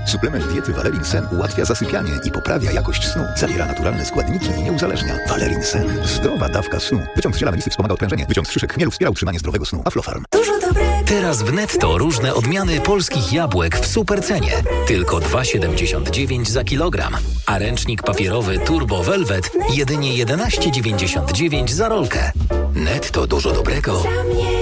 Suplement diety Valerin Sen ułatwia zasypianie i poprawia jakość snu. Zawiera naturalne składniki i nie uzależnia. Valerin Sen. Zdrowa dawka snu. Wyciąg z ziela melisy wspomaga odprężenie. Wyciąg z szyszek chmielu wspiera utrzymanie zdrowego snu. Aflofarm. Dużo dobrego. Teraz w Netto różne odmiany polskich jabłek w supercenie. Tylko 2,79 za kilogram. A ręcznik papierowy Turbo Velvet jedynie 11,99 za rolkę. Netto dużo dobrego.